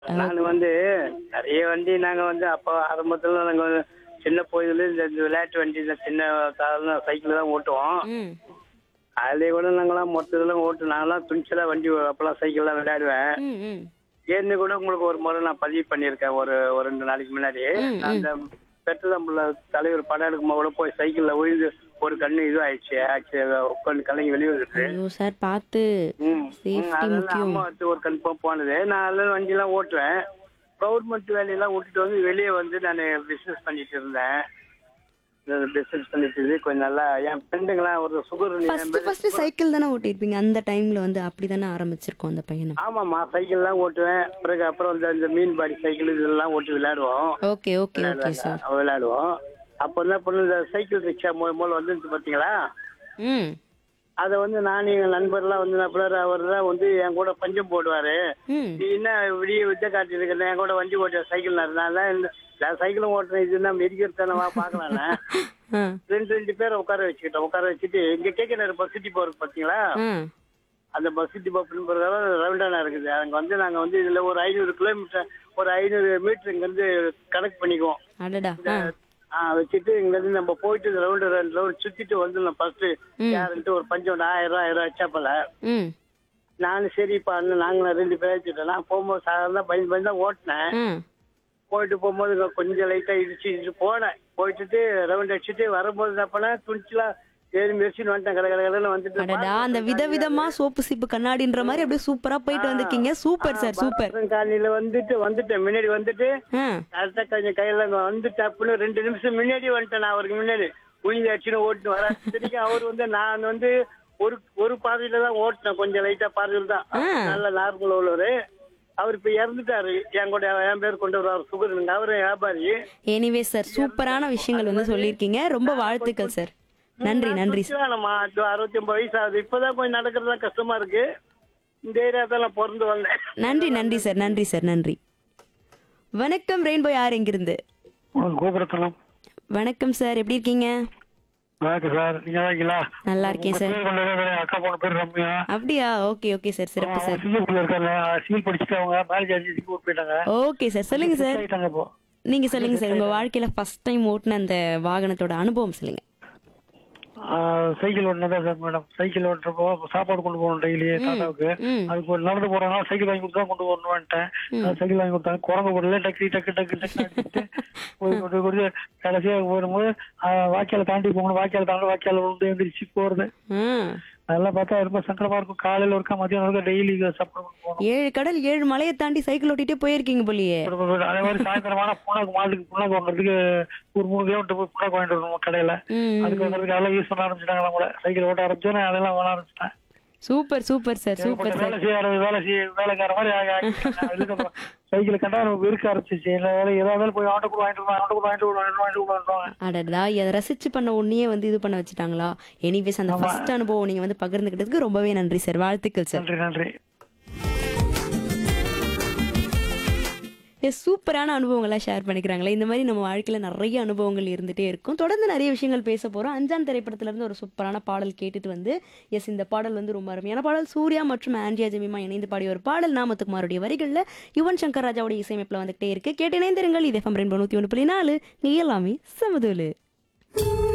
நான் வந்து நிறைய வண்டி நாங்க வந்து அப்போ ஆரம்பத்துல நாங்க வந்து சின்ன போயதுல இந்த விளையாட்டு வண்டி இந்த சின்ன சாதாரண சைக்கிள் தான் ஓட்டுவோம். ம். அதுலயே கூட நாங்களாம் மொத்தத்துல ஓட்டு நாங்களாம் துணிச்சலா வண்டி அப்பெல்லாம் சைக்கிள்லாம் விளையாடுவேன். ம். ம். ஏன்னு கூட உங்களுக்கு ஒரு முறை நான் பதிவு பண்ணியிருக்கேன் ஒரு 2 நாளைக்கு முன்னாடி. ம். நான் ம். அந்த பெற்றதம்புள்ள தலைவர் படம் எடுக்கும்போது கூட போய் சைக்கிள்ல விழுந்து ஒரு கண்ணு இது ஆயிடுச்சு. உட்காந்து கலங்கி வெளியே வந்துட்டு. ஐயோ சார் பார்த்து. சேஃப்டி அதனால முக்கியம். அம்மா வந்து ஒரு கன்ஃபார்ம் போனது. நான் அதில் வண்டிலாம் ஓட்டுவேன். கவர்மெண்ட் வேலையெல்லாம் விட்டுட்டு வந்து வெளியே வந்து நான் பிஸ்னஸ் பண்ணிட்டு இருந்தேன். பிஸ்னஸ் பண்ணிட்டு இருந்து கொஞ்சம் நல்லா என் ஃப்ரெண்டுங்களாம் ஒரு சுகர் ஃபர்ஸ்ட் சைக்கிள் தானே ஓட்டியிருப்பீங்க அந்த டைம்ல வந்து அப்படிதானே ஆரம்பிச்சிருக்கோம் அந்த பையனும். ஆமாம்மா சைக்கிள்லாம் ஓட்டுவேன். பிறகு அப்புறம் இந்த மீன்பாடி சைக்கிள் இதெல்லாம் ஓட்டி விளையாடுவோம். Okay okay okay sir. விளையாடுவோம். அப்போ என்ன பண்ணு இந்த சைக்கிள் ரிக்ஷா மூலம் வந்துருச்சு பார்த்தீங்களா? ம். அதை வந்து நான் எங்கள் நண்பர்லாம் வந்து அவர் தான் வந்து என் கூட பஞ்சம் போடுவார். ம். நீ என்ன விடிய வித்த காட்டிட்டு என் கூட வண்டி ஓட்ட சைக்கிள் நான் சைக்கிளும் ஓட்டுறேன் இதுன்னா மெடிக்கிறதானவா பார்க்கலான்னு ஆ. ரெண்டு பேரை உட்கார வச்சுட்டு இங்கே கேட்க பஸ் சிட்டி போகிறது பார்த்தீங்களா? ஆ. அந்த பஸ் சிட்டி பின்புறதால ரவுண்டானா இருக்குது. அங்கே வந்து நாங்கள் வந்து இதில் ஒரு 500 கிலோமீட்டர் ஒரு 500 மீட்டர் இங்கேருந்து கனெக்ட் பண்ணிக்குவோம். அடடா. ஆ. வச்சுட்டு இங்கேருந்து நம்ம போயிட்டு ரெண்டு ரவுண்ட் சுற்றிட்டு வந்துடலாம். ஃபர்ஸ்ட் யாருன்ட்டு ஒரு பஞ்சம் 1000 வச்சாப்பல ம். நானும் சரிப்பா நாங்களும் 2 பேர் வச்சுட்டேன். நான் போகும்போது சாதாரண பயந்து தான் ஓட்டினேன். ம். போயிட்டு போகும்போது கொஞ்சம் லைட்டாக இடிச்சு போனேன். போயிட்டு ரவுண்ட் அடிச்சுட்டு வரும்போது என்ன பண்ணேன் துணிச்சலாம் ஏறி மெரிச்சின்னு வந்துட்டேன். கடைன்னு வந்துட்டு அடடா அந்த விதவிதமா சோப்பு சீப்பு கண்ணாடின்ற மாதிரி அப்படியே சூப்பரா போயிட்டு வந்திருக்கீங்க. Super sir super. காலையில வந்துட்டேன் முன்னாடி வந்துட்டு ஆ. கரெக்டாக கொஞ்சம் கையில வந்துட்டு அப்படின்னு 2 நிமிஷம் முன்னாடி வந்துட்டேன். நான் அவருக்கு முன்னாடி உயிர் அடிச்சுன்னு ஓட்டுன்னு வரேன். சரிக்கும் அவர் வந்து நான் வந்து ஒரு பார்வையில தான் ஓட்டினேன். கொஞ்சம் லைட்டா பார்வையில் தான் நல்ல நார்மல் உள்ளவர். அவர் இப்ப இறந்துட்டாரு. என் பேர் கொண்டு வர்றாரு சுகர். அவரு வியாபாரி. எனிவே சார் சூப்பரான விஷயங்கள் வந்து சொல்லியிருக்கீங்க. ரொம்ப வாழ்த்துக்கள் சார். நன்றி நன்றி சார். நம்ம 69 வயசு ஆகுது. இப்பதான் கொஞ்சம் நடக்கிறதுலாம் கஷ்டமா இருக்கு. இந்த ஏரியா தான் நான் பிறந்து வந்தேன். நன்றி நன்றி சார் நன்றி சார் நன்றி. வணக்கம் ரெயின்போ யார் எங்கிருந்து? கோபுரத்தனம். வணக்கம் சார் எப்படி இருக்கீங்க? வணக்கம் சார். நீங்க இருக்கீங்களா? நல்லா இருக்கேன் சார். அக்கா பொண்ணு பேர் ரம்யா. அப்படியா? ஓகே ஓகே சார் சிறப்பு சார். சிங்கப்பூர்ல இருக்காங்க. சிவில் படிச்சுட்டு அவங்க மேரேஜ் ஆச்சு சிங்கப்பூர் போயிட்டாங்க. ஓகே சார் சொல்லுங்க சார். இப்போ நீங்க சொல்லுங்க சார் உங்க வாழ்க்கையில ஃபர்ஸ்ட் டைம் ஓட்டுன அந்த வாகனத்தோட அனுபவம் சொல்லுங்க. Cycle ஓட்டினதான் sir madam. சைக்கிள் ஓட்டுறப்போ சாப்பாடு கொண்டு போகணும் டெய்லி தாத்தாவுக்கு. ம். அதுக்கு ஒரு நடந்து போறதுனால சைக்கிள் வாங்கி கொடுத்தா கொண்டு போகணும்ட்டேன். சைக்கிள் வாங்கி கொடுத்தாங்க. குரங்கு போடல டக்கு டக்கு டக்கு டக்கு அடிச்சுட்டு போய் கடைசியாக போகும்போது வாய்க்கால தாண்டி போகணும். வாய்க்கால வந்து எழுந்திரிச்சு போறது ம். அதெல்லாம் பார்த்தா ரொம்ப சங்கடமா இருக்கும். காலையில ஒருக்கா மதியம் ஒருக்கா டெய்லி சாப்பிட போகணும். 7 கடல் 7 மலையை தாண்டி சைக்கிள் ஓட்டிட்டே போயிருக்கீங்க போலியே. அதே மாதிரி சாயந்தரமான புண்ணாக்கு வாங்குறதுக்கு ஒரு 3 கிலோமீட்டர் போய் புண்ணாக்கு வாங்கிட்டு வரணும் கடையில. ம். அதுக்கு வந்து அதெல்லாம் யூஸ் பண்ண ஆரம்பிச்சிட்டாங்க. நம்மள சைக்கிள் ஓட்ட ஆரம்பிச்சோன்னே அதெல்லாம் பண்ண ஆரம்பிச்சிட்டேன். Super super sir super sir. வேலைக்கார மாதிரி சைக்கிள் கண்டா நமக்கு இருக்க ஆரம்பிச்சிச்சு. ஏதாவது போய் ஆட்டோ கூட வாங்கிட்டு அடடா இதை ரசிச்சு பண்ண உன்னையே வந்து இது பண்ண வச்சுட்டாங்களா? எனிவேஸ் அந்த ஃபர்ஸ்ட் அனுபவம் நீங்க வந்து பகிர்ந்துக்கிட்டதுக்கு ரொம்பவே நன்றி சார். வாழ்த்துக்கள் சார். நன்றி. சூப்பரான அனுபவங்கள்லாம் ஷேர் பண்ணிக்கிறாங்களே. இந்த மாதிரி நம்ம வாழ்க்கையில நிறைய அனுபவங்கள் இருந்துட்டே இருக்கும். தொடர்ந்து நிறைய விஷயங்கள் பேச போறோம். அஞ்சான் திரைப்படத்துல இருந்து ஒரு சூப்பரான பாடல் கேட்டுட்டு வந்து இந்த பாடல் வந்து ரொம்ப அருமையான பாடல். சூர்யா மற்றும் ஆண்ட்ரியா ஜெமிமா இணைந்து பாடிய ஒரு பாடல். நாமத்துக்குமாருடைய வரிகள்ல யுவன் சங்கர் ராஜாவுடைய இசையமைப்புல வந்துகிட்டே இருக்கு. கேட்டு இணைந்திருங்கள். இது FM ரெயின்போ 101.4 இங்க எல்லாமே சமதூளு.